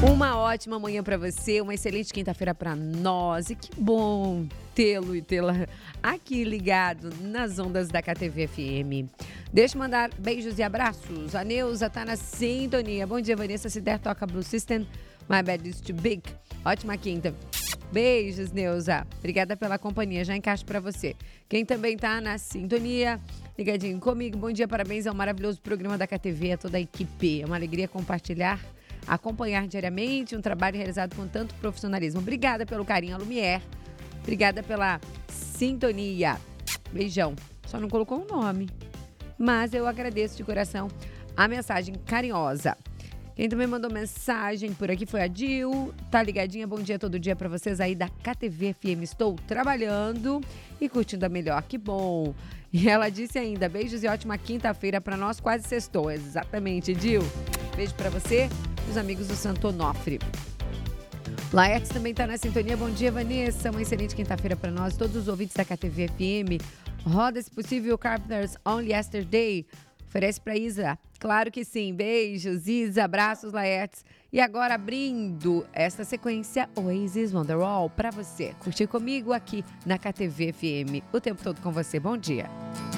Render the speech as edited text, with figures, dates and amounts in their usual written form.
Uma ótima manhã para você, uma excelente quinta-feira para nós e que bom tê-lo e tê-la aqui ligado nas ondas da KTV FM. Deixa eu mandar beijos e abraços. A Neuza tá na sintonia. Bom dia, Vanessa. Se der, toca Blue System. My bad is too big. Ótima quinta. Beijos, Neuza. Obrigada pela companhia. Já encaixo para você. Quem também tá na sintonia, ligadinho comigo. Bom dia, parabéns ao maravilhoso programa da KTV, a toda a equipe. É uma alegria compartilhar, acompanhar diariamente um trabalho realizado com tanto profissionalismo. Obrigada pelo carinho, Lumière. Obrigada pela sintonia. Beijão. Só não colocou o nome, mas eu agradeço de coração a mensagem carinhosa. Quem também mandou mensagem por aqui foi a Dil. Tá ligadinha? Bom dia todo dia para vocês aí da KTV FM. Estou trabalhando e curtindo a melhor. Que bom. E ela disse ainda, beijos e ótima quinta-feira para nós. Quase sextou. Exatamente, Dil. Beijo para você e os amigos do Santo Onofre. Laertes também tá na sintonia. Bom dia, Vanessa. Uma excelente quinta-feira para nós. Todos os ouvintes da KTV FM. Roda, se possível, Carpenters Only Yesterday. Oferece para Isa? Claro que sim. Beijos, Isa, abraços, Laertes. E agora, abrindo esta sequência, Oasis Wonderwall para você. Curtir comigo aqui na KTV FM. O tempo todo com você. Bom dia.